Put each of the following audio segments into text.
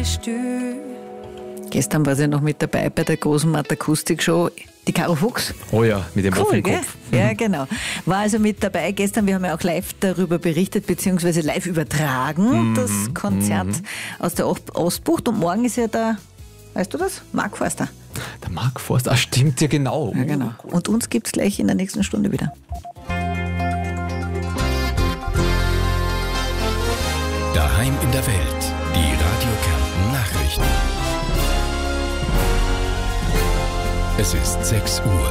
still. Gestern war sie noch mit dabei bei der großen Matakustik-Show, die Caro Fuchs. Oh ja, mit dem offenen Kopf. Ja, genau. War also mit dabei gestern. Wir haben ja auch live darüber berichtet, beziehungsweise live übertragen, das Konzert aus der Ostbucht. Und morgen ist ja der, weißt du das? Mark Forster. Der Mark Forster, stimmt ja genau. Ja, genau. Und uns gibt es gleich in der nächsten Stunde wieder. Daheim in der Welt, die Radio Kärnten Nachrichten. Es ist 6 Uhr.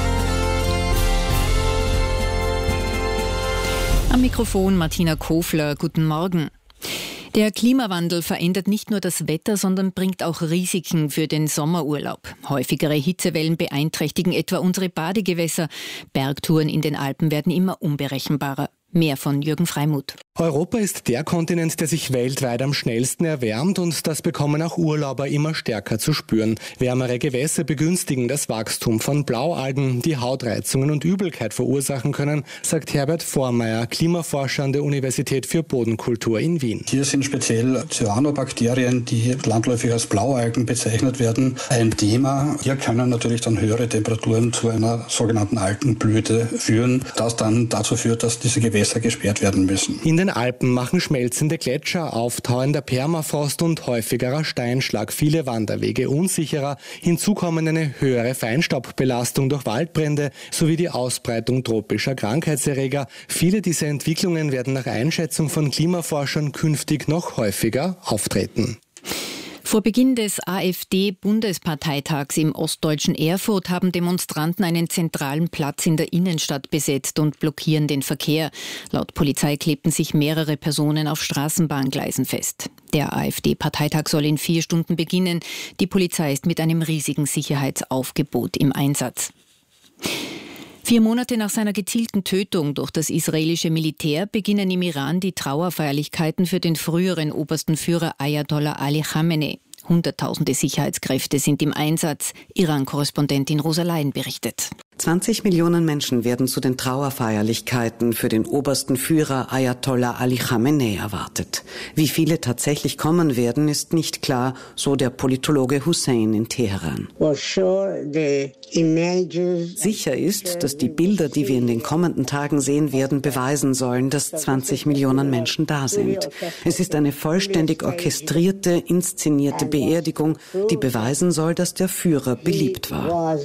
Am Mikrofon Martina Kofler. Guten Morgen. Der Klimawandel verändert nicht nur das Wetter, sondern bringt auch Risiken für den Sommerurlaub. Häufigere Hitzewellen beeinträchtigen etwa unsere Badegewässer. Bergtouren in den Alpen werden immer unberechenbarer. Mehr von Jürgen Freimuth. Europa ist der Kontinent, der sich weltweit am schnellsten erwärmt, und das bekommen auch Urlauber immer stärker zu spüren. Wärmere Gewässer begünstigen das Wachstum von Blaualgen, die Hautreizungen und Übelkeit verursachen können, sagt Herbert Vormeier, Klimaforscher an der Universität für Bodenkultur in Wien. Hier sind speziell Cyanobakterien, die landläufig als Blaualgen bezeichnet werden, ein Thema. Hier können natürlich dann höhere Temperaturen zu einer sogenannten Algenblüte führen, das dann dazu führt, dass diese Gewässer gesperrt werden müssen. In den Alpen machen schmelzende Gletscher, auftauender Permafrost und häufigerer Steinschlag viele Wanderwege unsicherer. Hinzu kommen eine höhere Feinstaubbelastung durch Waldbrände sowie die Ausbreitung tropischer Krankheitserreger. Viele dieser Entwicklungen werden nach Einschätzung von Klimaforschern künftig noch häufiger auftreten. Vor Beginn des AfD-Bundesparteitags im ostdeutschen Erfurt haben Demonstranten einen zentralen Platz in der Innenstadt besetzt und blockieren den Verkehr. Laut Polizei klebten sich mehrere Personen auf Straßenbahngleisen fest. Der AfD-Parteitag soll in 4 Stunden beginnen. Die Polizei ist mit einem riesigen Sicherheitsaufgebot im Einsatz. 4 Monate nach seiner gezielten Tötung durch das israelische Militär beginnen im Iran die Trauerfeierlichkeiten für den früheren obersten Führer Ayatollah Ali Khamenei. Hunderttausende Sicherheitskräfte sind im Einsatz. Iran-Korrespondentin Rosa Leyen berichtet. 20 Millionen Menschen werden zu den Trauerfeierlichkeiten für den obersten Führer Ayatollah Ali Khamenei erwartet. Wie viele tatsächlich kommen werden, ist nicht klar, so der Politologe Hussein in Teheran. Sicher ist, dass die Bilder, die wir in den kommenden Tagen sehen werden, beweisen sollen, dass 20 Millionen Menschen da sind. Es ist eine vollständig orchestrierte, inszenierte Beerdigung, die beweisen soll, dass der Führer beliebt war.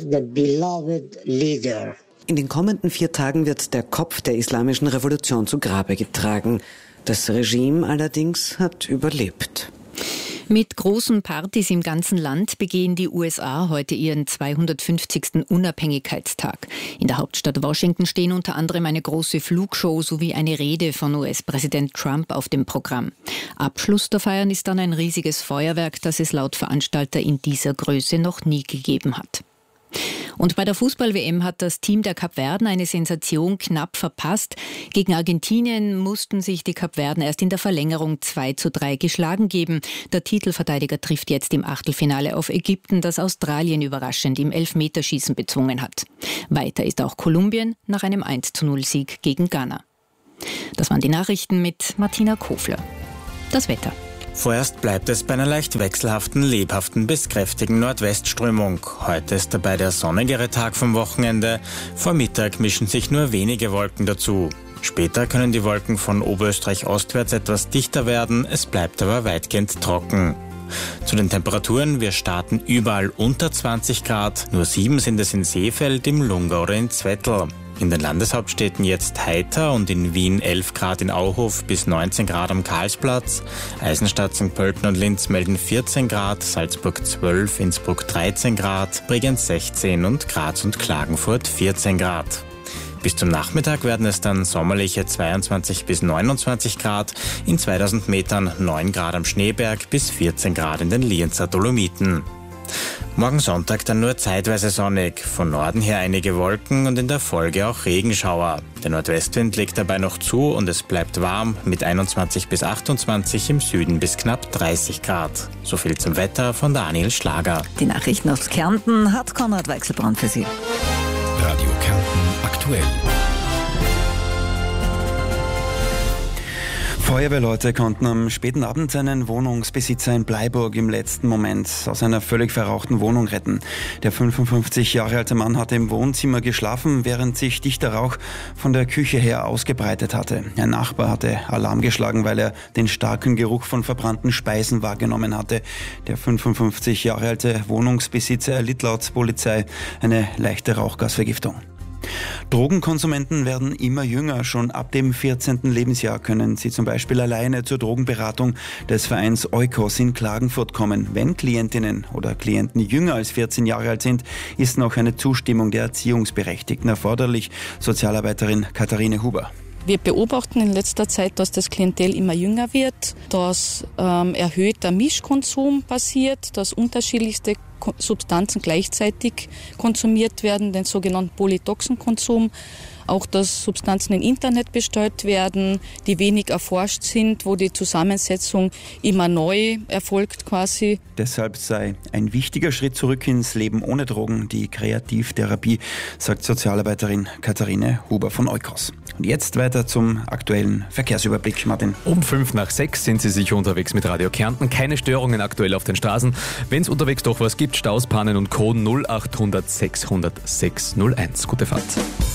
In den kommenden 4 Tagen wird der Kopf der islamischen Revolution zu Grabe getragen. Das Regime allerdings hat überlebt. Mit großen Partys im ganzen Land begehen die USA heute ihren 250. Unabhängigkeitstag. In der Hauptstadt Washington stehen unter anderem eine große Flugshow sowie eine Rede von US-Präsident Trump auf dem Programm. Abschluss der Feiern ist dann ein riesiges Feuerwerk, das es laut Veranstalter in dieser Größe noch nie gegeben hat. Und bei der Fußball-WM hat das Team der Kapverden eine Sensation knapp verpasst. Gegen Argentinien mussten sich die Kapverden erst in der Verlängerung 2:3 geschlagen geben. Der Titelverteidiger trifft jetzt im Achtelfinale auf Ägypten, das Australien überraschend im Elfmeterschießen bezwungen hat. Weiter ist auch Kolumbien nach einem 1:0-Sieg gegen Ghana. Das waren die Nachrichten mit Martina Kofler. Das Wetter. Vorerst bleibt es bei einer leicht wechselhaften, lebhaften bis kräftigen Nordwestströmung. Heute ist dabei der sonnigere Tag vom Wochenende. Vor Mittag mischen sich nur wenige Wolken dazu. Später können die Wolken von Oberösterreich ostwärts etwas dichter werden, es bleibt aber weitgehend trocken. Zu den Temperaturen, wir starten überall unter 20 Grad, nur 7 sind es in Seefeld, im Lungau oder in Zwettl. In den Landeshauptstädten jetzt heiter und in Wien 11 Grad in Auhof bis 19 Grad am Karlsplatz. Eisenstadt, St. Pölten und Linz melden 14 Grad, Salzburg 12, Innsbruck 13 Grad, Bregenz 16 und Graz und Klagenfurt 14 Grad. Bis zum Nachmittag werden es dann sommerliche 22 bis 29 Grad, in 2000 Metern 9 Grad am Schneeberg bis 14 Grad in den Lienzer Dolomiten. Morgen Sonntag dann nur zeitweise sonnig, von Norden her einige Wolken und in der Folge auch Regenschauer. Der Nordwestwind legt dabei noch zu und es bleibt warm mit 21 bis 28, im Süden bis knapp 30 Grad. So viel zum Wetter von Daniel Schlager. Die Nachrichten aus Kärnten hat Konrad Weichselbraun für Sie. Radio Kärnten aktuell. Feuerwehrleute konnten am späten Abend einen Wohnungsbesitzer in Bleiburg im letzten Moment aus einer völlig verrauchten Wohnung retten. Der 55 Jahre alte Mann hatte im Wohnzimmer geschlafen, während sich dichter Rauch von der Küche her ausgebreitet hatte. Ein Nachbar hatte Alarm geschlagen, weil er den starken Geruch von verbrannten Speisen wahrgenommen hatte. Der 55 Jahre alte Wohnungsbesitzer erlitt laut Polizei eine leichte Rauchgasvergiftung. Drogenkonsumenten werden immer jünger. Schon ab dem 14. Lebensjahr können sie zum Beispiel alleine zur Drogenberatung des Vereins Oikos in Klagenfurt kommen. Wenn Klientinnen oder Klienten jünger als 14 Jahre alt sind, ist noch eine Zustimmung der Erziehungsberechtigten erforderlich. Sozialarbeiterin Katharine Huber. Wir beobachten in letzter Zeit, dass das Klientel immer jünger wird, dass erhöhter Mischkonsum passiert, dass unterschiedlichste Substanzen gleichzeitig konsumiert werden, den sogenannten Polytoxenkonsum. Auch, dass Substanzen im Internet bestellt werden, die wenig erforscht sind, wo die Zusammensetzung immer neu erfolgt quasi. Deshalb sei ein wichtiger Schritt zurück ins Leben ohne Drogen die Kreativtherapie, sagt Sozialarbeiterin Katharine Huber von Oikos. Und jetzt weiter zum aktuellen Verkehrsüberblick, Martin. Um 5:05 sind Sie sicher unterwegs mit Radio Kärnten. Keine Störungen aktuell auf den Straßen. Wenn es unterwegs doch was gibt, Staus, Pannen und Co. 0800 600 601. Gute Fahrt.